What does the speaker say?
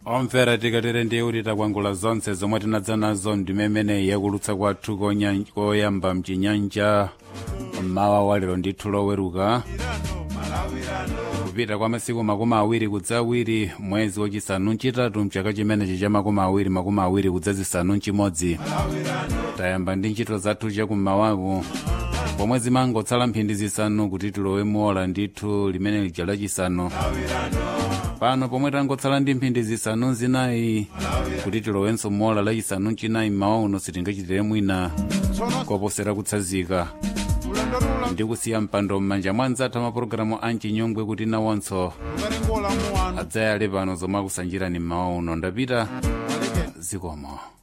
omvera tikatere ndiye kuti takwangula zonse zomwe tinadza nazo ndimemene yakulutsa kwathu koyamba mchinyanja mmawa walero ndithu loweruka kupita kwa masiku 20 kudza awiri mwezi wachisanu mchitatu mchaka chimenechi cha 20 kudza zisanu mchimodzi tayamba ndi ntchito zathu chakummawaku pomwe zimangotsala mphindi zisanu kuti tilowe muola ndithu limene lija lachisanu pano pomwe tangotsala ndi mphindi zisanu zinayi kuti tilowenso muola lachisanu mchinayi mmawa uno sitingachitire mwina koposera kutsazika ndi kusiya mpando m'manja mwa anzathu amapulogalamu amchinyongwe kuti nawonso adzayale pano zomwe akusanjirani mmawa uno ndapita zikomo.